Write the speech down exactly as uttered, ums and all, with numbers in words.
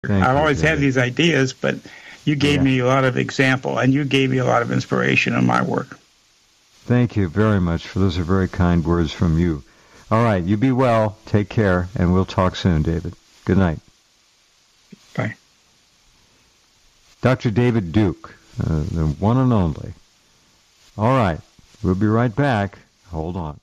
Thank I've you, always had David. these ideas, but you gave Yeah. me a lot of example, and you gave me a lot of inspiration in my work. Thank you very much. For those are very kind words from you. All right, you be well. Take care, and we'll talk soon, David. Good night. Bye. Doctor David Duke, uh, the one and only. All right, we'll be right back. Hold on.